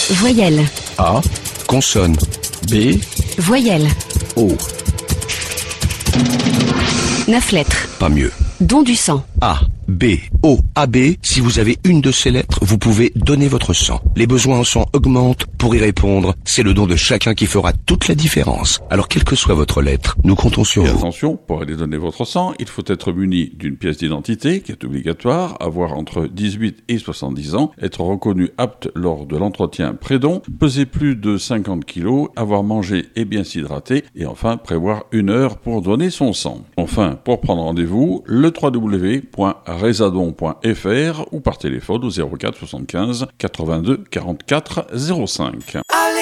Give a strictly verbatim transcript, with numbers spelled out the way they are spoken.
Voyelle. A. Consonne. B. Voyelle. O. Neuf lettres. Pas mieux. Don du sang. A, B, O, A B. Si vous avez une de ces lettres, vous pouvez donner votre sang. Les besoins en sang augmentent. Pour y répondre, c'est le don de chacun qui fera toute la différence. Alors, quelle que soit votre lettre, nous comptons sur Et vous. attention, pour aller donner votre sang, il faut être muni d'une pièce d'identité, qui est obligatoire, avoir entre dix-huit et soixante-dix ans, être reconnu apte lors de l'entretien pré-don, peser plus de cinquante kilos, avoir mangé et bien s'hydrater, et enfin prévoir une heure pour donner son sang. Enfin, pour prendre rendez-vous, le w w w point resadon point f r ou par téléphone au zéro quatre soixante-quinze quatre-vingt-deux quarante-quatre zéro cinq.